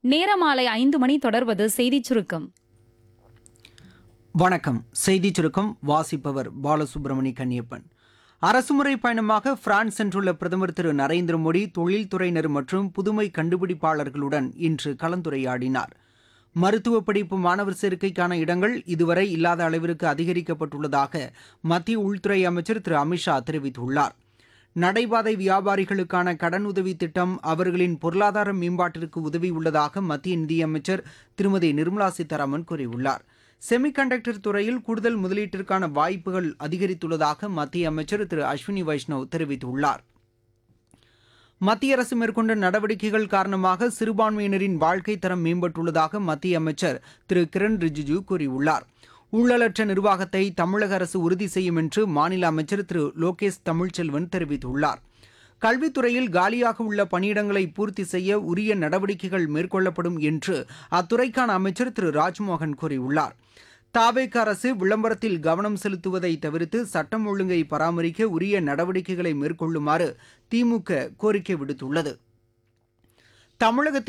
நேரமாலை 5 மணி தொடர்வது செய்திச் சுருக்கம். வணக்கம். செய்திச் சுருக்கம் வாசிப்பவர் பாலசுப்ரமணி கன்னியப்பன். அரசுமுறை பயணமாக பிரான்ஸ் சென்றுள்ள பிரதமர் திரு நரேந்திர மோடி தொழில்துறையினர் மற்றும் புதுமை கண்டுபிடிப்பாளர்களுடன் இன்று கலந்துரையாடினார். மருத்துவ படிப்பு மாணவர் சேர்க்கைக்கான இடங்கள் இதுவரை இல்லாத அளவிற்கு அதிகரிக்கப்பட்டுள்ளதாக மத்திய உள்துறை அமைச்சர் திரு அமித்ஷா தெரிவித்துள்ளார். நடைபாதை வியாபாரிகளுக்கான கடனுதவி திட்டம் அவர்களின் பொருளாதார மேம்பாட்டிற்கு உதவியுள்ளதாக மத்திய நிதியமைச்சர் திருமதி நிர்மலா சீதாராமன் கூறியுள்ளார். செமிகண்டக்டர் துறையில் கூடுதல் முதலீட்டிற்கான வாய்ப்புகள் அதிகரித்துள்ளதாக மத்திய அமைச்சர் திரு அஸ்வினி வைஷ்ணவ் தெரிவித்துள்ளார். மத்திய அரசு மேற்கொண்ட நடவடிக்கைகள் காரணமாக சிறுபான்மையினரின் வாழ்க்கை தரம் மேம்பட்டுள்ளதாக மத்திய அமைச்சர் திரு கிரண் ரிஜிஜூ கூறியுள்ளார். ஊழலற்ற நிர்வாகத்தை தமிழக அரசு உறுதி செய்யும் என்று மாநில அமைச்சர் திரு லோகேஷ் தமிழ்ச்செல்வன் தெரிவித்துள்ளார். கல்வித்துறையில் காலியாக உள்ள பணியிடங்களை பூர்த்தி செய்ய உரிய நடவடிக்கைகள் மேற்கொள்ளப்படும் என்று அத்துறைக்கான அமைச்சர் திரு ராஜ்மோகன் கூறியுள்ளார். தாவேக அரசு விளம்பரத்தில் கவனம் செலுத்துவதை தவிர்த்து சட்டம் ஒழுங்கை பராமரிக்க உரிய நடவடிக்கைகளை மேற்கொள்ளுமாறு திமுக கோரிக்கை விடுத்துள்ளது. தமிழகத்தில்